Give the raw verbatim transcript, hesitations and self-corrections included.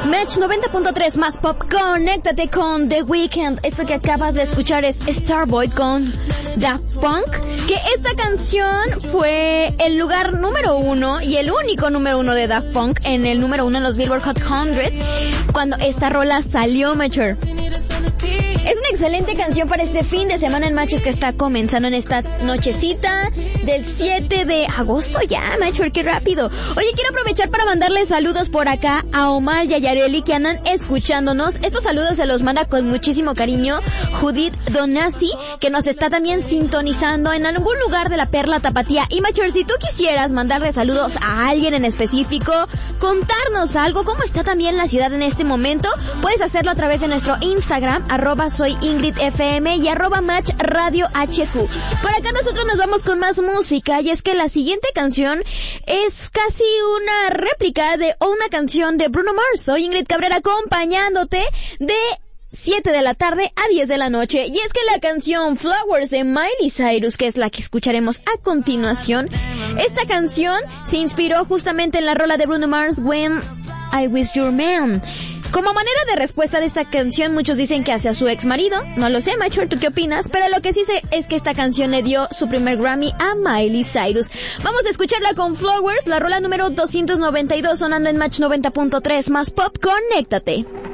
Match noventa punto tres más pop, conéctate con The Weeknd. Esto que acabas de escuchar es Starboy con Daft Punk, que esta canción fue el lugar número uno y el único número uno de Daft Punk en el número uno en los Billboard Hot cien cuando esta rola salió, Mature. Es una excelente canción para este fin de semana en Matches que está comenzando en esta nochecita del siete de agosto ya, Mature, qué rápido. Oye, quiero aprovechar para mandarle saludos por acá a Omar y a Yareli que andan escuchándonos. Estos saludos se los manda con muchísimo cariño Judith Donasi, que nos está también sintonizando en algún lugar de la Perla Tapatía. Y Mature, si tú quisieras mandarle saludos a alguien en específico, contarnos algo, cómo está también la ciudad en este momento, puedes hacerlo a través de nuestro Instagram, arroba soy Ingrid F M y arroba Match Radio H Q. Por acá nosotros nos vamos con más música, y es que la siguiente canción es casi una réplica de o una canción de Bruno Mars. Soy Ingrid Cabrera acompañándote de siete de la tarde a diez de la noche. Y es que la canción Flowers de Miley Cyrus, que es la que escucharemos a continuación, esta canción se inspiró justamente en la rola de Bruno Mars, When I Was Your Man. Como manera de respuesta de esta canción, muchos dicen que hacia su ex marido. No lo sé, Mature, ¿tú qué opinas? Pero lo que sí sé es que esta canción le dio su primer Grammy a Miley Cyrus. Vamos a escucharla con Flowers, la rola número doscientos noventa y dos, sonando en Match noventa punto tres más pop. Conéctate.